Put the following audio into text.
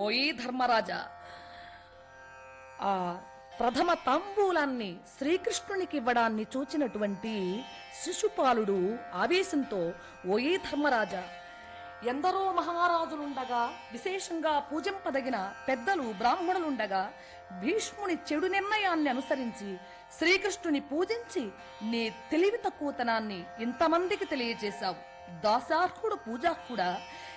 ఓయీ ధర్మరాజా, ఆ ప్రథమ తాంబూలాన్ని శ్రీకృష్ణునికి ఇవ్వడాన్ని చూచినటువంటి శిశుపాలుడు ఆవేశంతో, ఓయీ ధర్మరాజా, ఎందరో మహారాజులుండగా, విశేషంగా పూజింపదగిన పెద్దలు బ్రాహ్మణులుండగా, భీష్ముని చెడు నిర్ణయాన్ని అనుసరించి శ్రీకృష్ణుని పూజించి నీ తెలివి తక్కువతనాన్ని ఇంతమందికి తెలియజేశావు. దాసార్హుడు పూజార్హుడా,